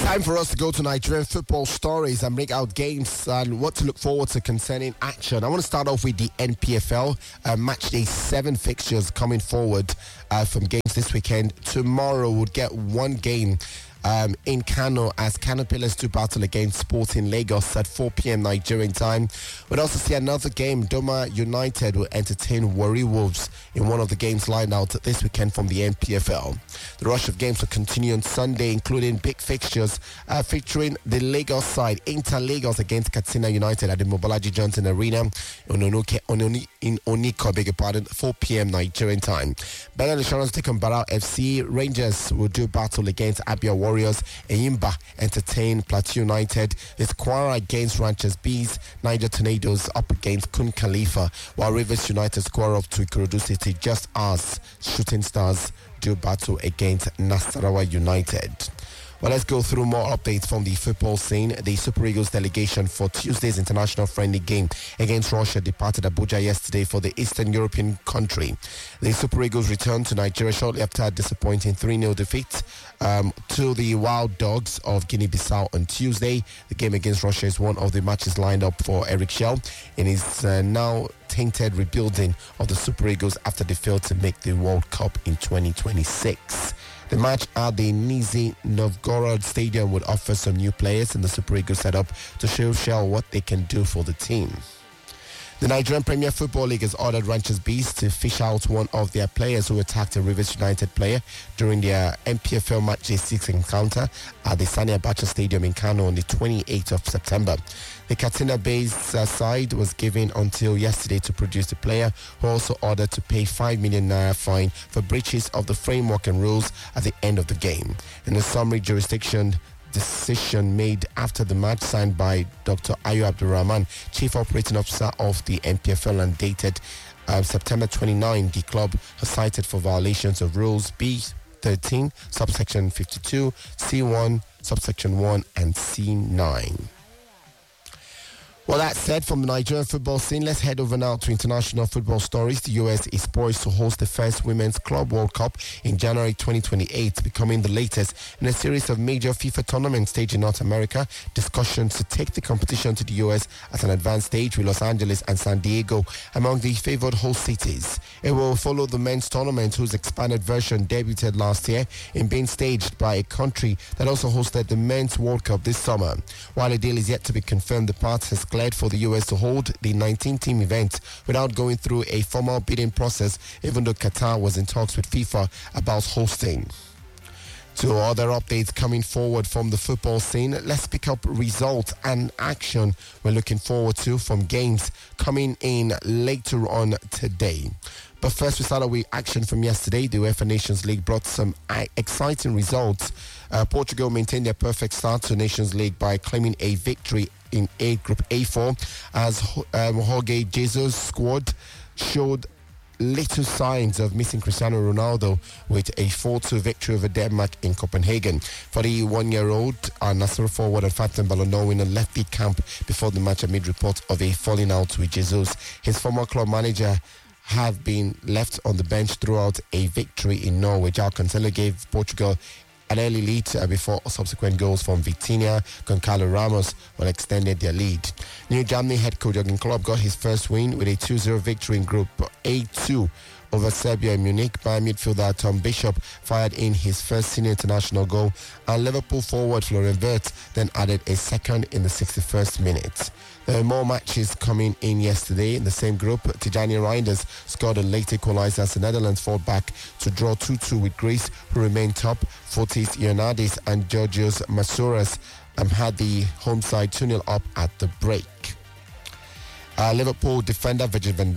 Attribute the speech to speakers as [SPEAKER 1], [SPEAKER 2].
[SPEAKER 1] Time for us to go to Nigerian football stories and break out games and what to look forward to concerning action. I want to start off with the NPFL match day 7 fixtures coming forward from games this weekend. Tomorrow we'll get one game in Kano as Kano Pillars to battle against Sporting Lagos at 4 p.m. Nigerian time. We'll also see another game. Doma United will entertain Warri Wolves in one of the games lined out this weekend from the NPFL. The rush of games will continue on Sunday, including big fixtures featuring the Lagos side, Inter Lagos against Katsina United at the Mobolaji Johnson Arena in Oniko, beg your pardon, 4 p.m. Nigerian time. Bernard Insurance take on Barao FC. Rangers will do battle against Abia Warriors. Eyimba entertain Plateau United. It's Kwara against Ranchers Bees. Niger Tornadoes up against Kun Khalifa, while Rivers United square off to Ikorodu City just as Shooting Stars do battle against Nasarawa United. Well, let's go through more updates from the football scene. The Super Eagles delegation for Tuesday's international friendly game against Russia departed Abuja yesterday for the Eastern European country. The Super Eagles returned to Nigeria shortly after a disappointing 3-0 defeat to the Wild Dogs of Guinea-Bissau on Tuesday. The game against Russia is one of the matches lined up for Eric Schell in his now tainted rebuilding of the Super Eagles after they failed to make the World Cup in 2026. The match at the Nizhny Novgorod Stadium would offer some new players in the Super Eagles setup to show Shell what they can do for the team. The Nigerian Premier Football League has ordered Ranchers Bees to fish out one of their players who attacked a Rivers United player during their NPFL Match Day 6 encounter at the Sani Abacha Stadium in Kano on the 28th of September. The Katsina-based side was given until yesterday to produce the player, who also ordered to pay 5 million naira fine for breaches of the framework and rules at the end of the game. In a summary jurisdiction decision made after the match signed by Dr. Ayo Abdurrahman, Chief Operating Officer of the NPFL, and dated September 29, the club was cited for violations of rules B13, subsection 52, C1, subsection 1, and C9. Well, that said, from the Nigerian football scene, let's head over now to international football stories. The US is poised to host the first Women's Club World Cup in January 2028, becoming the latest in a series of major FIFA tournaments staged in North America. Discussions to take the competition to the US at an advanced stage with Los Angeles and San Diego among the favored host cities. It will follow the men's tournament, whose expanded version debuted last year in being staged by a country that also hosted the Men's World Cup this summer. While a deal is yet to be confirmed, the parties has declared for the US to hold the 19-team event without going through a formal bidding process, even though Qatar was in talks with FIFA about hosting. To other updates coming forward from the football scene, let's pick up results and action we're looking forward to from games coming in later on today. But first, we started with action from yesterday. The UEFA Nations League brought some exciting results. Portugal maintained their perfect start to Nations League by claiming a victory in Group A4 as Jorge Jesus' squad showed little signs of missing Cristiano Ronaldo with a 4-2 victory over Denmark in Copenhagen. For the 1-year-old, Nasser forward and Fatem Balogun left the camp before the match amid reports of a falling out with Jesus. His former club manager have been left on the bench throughout a victory in Norway. João Cancelo gave Portugal an early lead before subsequent goals from Vitinha, Goncalo Ramos extended their lead. New Germany head coach Jurgen Klopp got his first win with a 2-0 victory in Group A2 over Serbia in Munich. By midfielder Tom Bishop fired in his first senior international goal, and Liverpool forward Florian Wirtz then added a second in the 61st minute. There were more matches coming in yesterday. In the same group, Tijani Reinders scored a late equalizer as the Netherlands fought back to draw 2-2 with Greece, who remained top. Fotis Ioannidis and Georgios Masouras had the home side 2-0 up at the break. Liverpool defender Virgil van